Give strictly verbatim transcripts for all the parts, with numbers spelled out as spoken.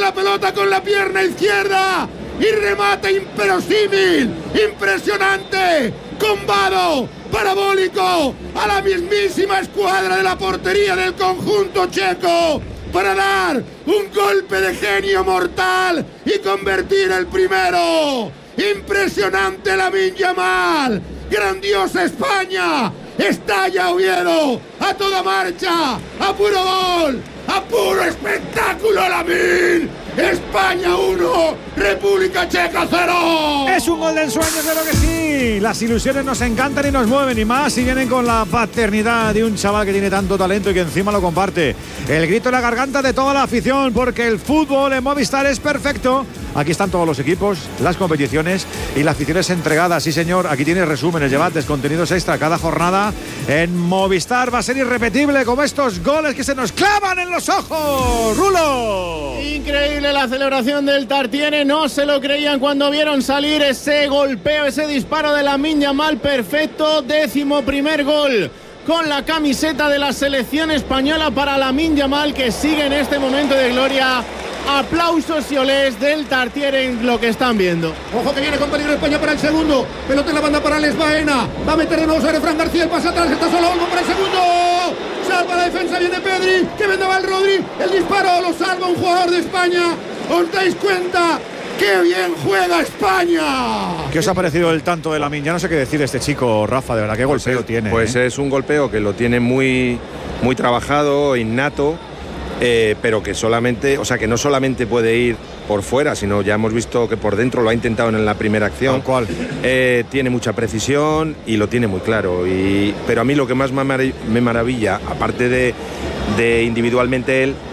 la pelota con la pierna izquierda y remate inverosímil, impresionante, combado, parabólico, a la mismísima escuadra de la portería del conjunto checo, para dar un golpe de genio mortal y convertir el primero. Impresionante Lamine Yamal, grandiosa España, estalla Oviedo, a toda marcha, a puro gol, a puro espectáculo Lamine. España uno, República Checa cero. Es un gol del sueño, claro que sí. Las ilusiones nos encantan y nos mueven, y más si vienen con la paternidad de un chaval que tiene tanto talento y que encima lo comparte. El grito en la garganta de toda la afición, porque el fútbol en Movistar es perfecto. Aquí están todos los equipos, las competiciones y las aficiones entregadas. Sí, señor, aquí tienes resúmenes, debates, contenidos extra cada jornada. En Movistar va a ser irrepetible, como estos goles que se nos clavan en los ojos. ¡Rulo! Increíble la celebración del Tartiere. No se lo creían cuando vieron salir ese golpeo, ese disparo de Lamine Yamal. Perfecto, décimo primer gol con la camiseta de la selección española para Lamine Yamal, que sigue en este momento de gloria. Aplausos y olés del Tartiere en lo que están viendo. Ojo que viene con peligro España para el segundo. Pelota en la banda para Les Baena. Va a meter de nuevo sobre Fran García. El pase atrás, está solo Olmo para el segundo. Salva la defensa, viene Pedri. Que vendaval Rodri. El disparo lo salva un jugador de España. ¿Os dais cuenta? ¡Qué bien juega España! ¿Qué os ha parecido el tanto de Lamine? Ya no sé qué decir de este chico, Rafa, de verdad, qué golpeo pues, tiene. Pues ¿eh? Es un golpeo que lo tiene muy, muy trabajado, innato. Eh, pero que solamente, o sea, que no solamente puede ir por fuera, sino ya hemos visto que por dentro lo ha intentado en la primera acción. ¿Cuál? Eh, tiene mucha precisión y lo tiene muy claro. Y, pero a mí lo que más me maravilla, aparte de, de individualmente él,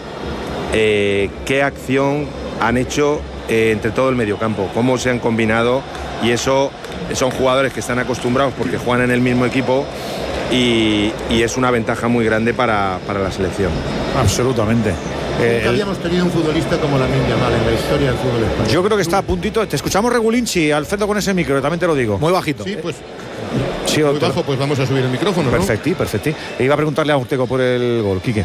eh, qué acción han hecho eh, entre todo el mediocampo, cómo se han combinado, y eso son jugadores que están acostumbrados porque juegan en el mismo equipo. Y, y es una ventaja muy grande para, para la selección. Absolutamente. Eh, Nunca habíamos tenido un futbolista como Lamine Yamal en la historia del fútbol español. Yo creo que está a puntito. Te escuchamos regulinchi, Alfredo, con ese micro, también te lo digo. Muy bajito. Sí, pues. Sí, muy bajo, pues vamos a subir el micrófono, ¿no? Perfecti, perfecti. E iba a preguntarle a Urteco por el gol, Quique.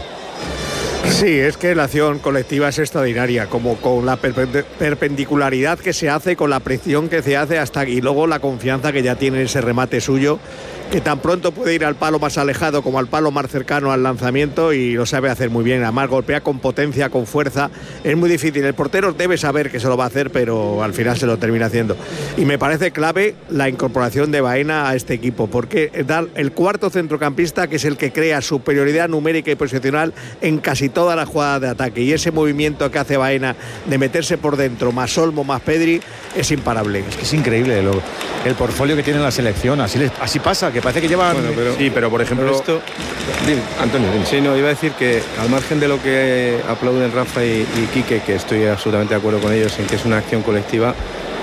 Sí, es que la acción colectiva es extraordinaria, como con la perpe- perpendicularidad que se hace, con la presión que se hace hasta y luego la confianza que ya tiene ese remate suyo, que tan pronto puede ir al palo más alejado como al palo más cercano al lanzamiento, y lo sabe hacer muy bien. Además golpea con potencia, con fuerza. Es muy difícil. El portero debe saber que se lo va a hacer, pero al final se lo termina haciendo. Y me parece clave la incorporación de Baena a este equipo, porque da el cuarto centrocampista, que es el que crea superioridad numérica y posicional en casi todas las jugadas de ataque, y ese movimiento que hace Baena de meterse por dentro, más Olmo, más Pedri, es imparable. Es que es increíble lo, el portfolio que tiene la selección. Así, les, así pasa, que parece que llevan... Bueno, pero, sí, pero por ejemplo... Pero esto, dime, Antonio, dime. Sí, no, iba a decir que al margen de lo que aplauden Rafa y, y Quique, que estoy absolutamente de acuerdo con ellos en que es una acción colectiva,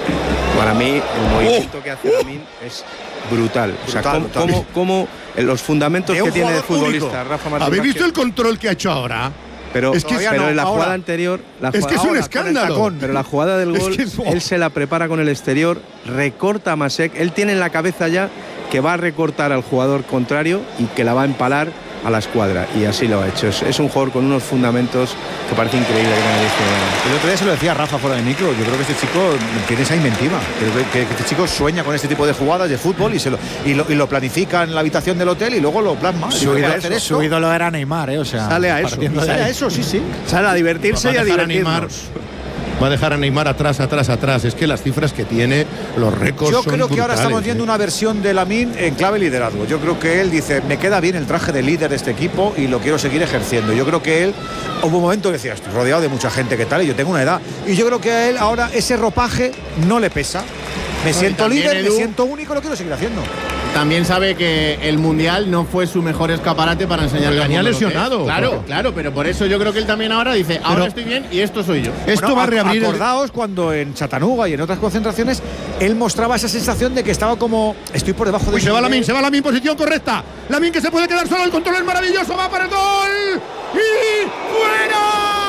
para mí el movimiento oh, que hace Lamine oh, es brutal. O sea, brutal, cómo, cómo, cómo los fundamentos que tiene el futbolista único. Rafa Martínez. ¿Habéis visto el control que ha hecho ahora? Pero, es que pero no, en la jugada ahora. anterior la es jugada, que es un ahora, escándalo tacón, pero la jugada del gol, es que, oh. él se la prepara con el exterior, recorta a Masek, él tiene en la cabeza ya que va a recortar al jugador contrario y que la va a empalar a la escuadra, y así lo ha hecho. Es, es un jugador con unos fundamentos que parece increíble que no dice. El otro día se lo decía Rafa fuera de micro. Yo creo que este chico tiene esa inventiva. Creo que, que, que este chico sueña con este tipo de jugadas de fútbol y, se lo, y, lo, y lo planifica en la habitación del hotel y luego lo plasma. Su, ídolo, hacer eso. Su ídolo era Neymar, ¿eh? O sea, sale a eso. Sale a eso, sí, sí. Sale a divertirse y a divertirnos. Va a dejar a Neymar atrás, atrás, atrás. Es que las cifras que tiene, los récords Yo son creo que brutales, ahora estamos viendo ¿eh? una versión de Lamine en clave liderazgo. Yo creo que él dice, me queda bien el traje de líder de este equipo y lo quiero seguir ejerciendo. Yo creo que él, hubo un momento que decía, estoy rodeado de mucha gente que tal y yo tengo una edad. Y yo creo que a él ahora ese ropaje no le pesa. Me no, siento líder, Edu, me siento único, lo quiero seguir haciendo. También sabe que el Mundial no fue su mejor escaparate para enseñarle al mundo. Venía lesionado. Claro, porque... claro, pero por eso yo creo que él también ahora dice, ahora pero estoy bien y esto soy yo. Esto bueno, va a reabrir. Acordaos el... cuando en Chattanooga y en otras concentraciones él mostraba esa sensación de que estaba como, estoy por debajo de... Uy, se va Lamine, se va Lamine, posición correcta. Lamine que se puede quedar solo, el control es maravilloso, va para el gol. ¡Y fuera!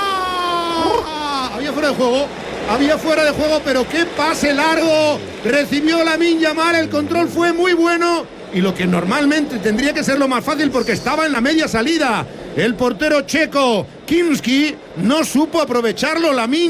Había fuera de juego. Había fuera de juego, pero qué pase largo recibió Lamine Yamal, el control fue muy bueno y lo que normalmente tendría que ser lo más fácil porque estaba en la media salida. El portero checo Kinski no supo aprovecharlo. Lamine